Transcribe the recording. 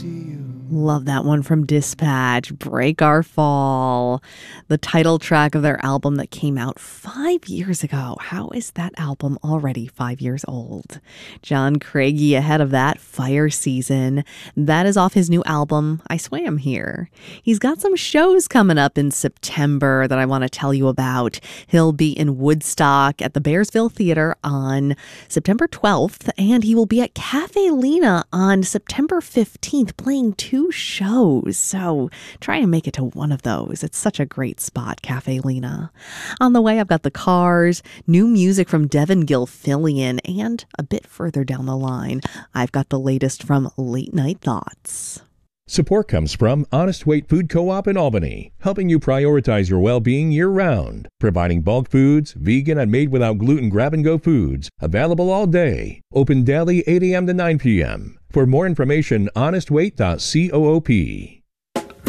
Love that one from Dispatch, Break Our Fall, the title track of their album that came out 5 years ago. How is that album already 5 years old? John Craigie ahead of that, Fire Season. That is off his new album, I Swam Here. He's got some shows coming up in September that I want to tell you about. He'll be in Woodstock at the Bearsville Theater on September 12th, and he will be at Cafe Lena on September 15th playing two shows, so try and make it to one of those. It's such a great spot, Cafe Lena. On the way, I've got The Cars, new music from Devin Gilfillian, and a bit further down the line, I've got the latest from Late Night Thoughts. Support comes from Honest Weight Food Co-op in Albany, helping you prioritize your well-being year-round, providing bulk foods, vegan and made without gluten grab-and-go foods, available all day, open daily 8 a.m. to 9 p.m. For more information, honestweight.coop.